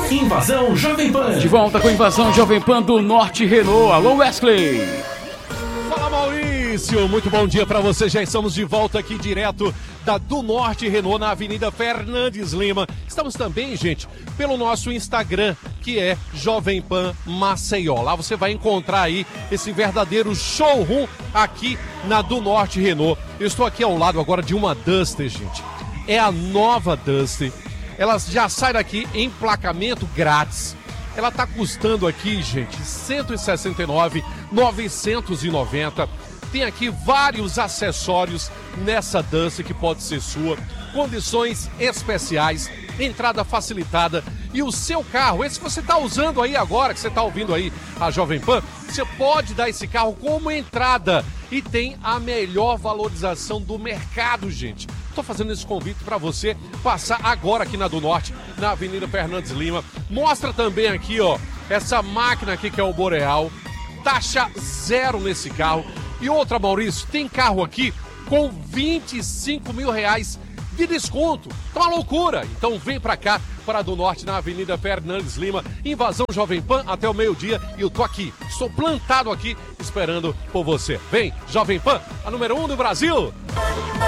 Invasão Jovem Pan. De volta com a Invasão Jovem Pan do Norte Renault. Alô, Wesley. Fala, Maurício. Muito bom dia para você. Já estamos de volta aqui direto do Norte Renault na Avenida Fernandes Lima. Estamos também, gente, pelo nosso Instagram, que é Jovem Pan Maceió. Lá você vai encontrar aí esse verdadeiro showroom aqui na do Norte Renault. Eu estou aqui ao lado agora de uma Duster, gente. É a nova Duster. Ela já sai daqui em emplacamento grátis. Ela tá custando aqui, gente, R$ 169,990. Tem aqui vários acessórios nessa Duster que pode ser sua. Condições especiais, entrada facilitada. E o seu carro, esse que você está usando aí agora, que você está ouvindo aí a Jovem Pan, você pode dar esse carro como entrada. E tem a melhor valorização do mercado, gente. Estou fazendo esse convite para você passar agora aqui na do Norte, na Avenida Fernandes Lima. Mostra também aqui, ó, essa máquina aqui que é o Boreal. Taxa zero nesse carro. E outra, Maurício, tem carro aqui com R$25 mil de desconto. Tá uma loucura. Então vem pra cá, para a do Norte, na Avenida Fernandes Lima. Invasão Jovem Pan até o meio-dia. E eu tô aqui, estou plantado aqui, esperando por você. Vem, Jovem Pan, a número 1 do Brasil.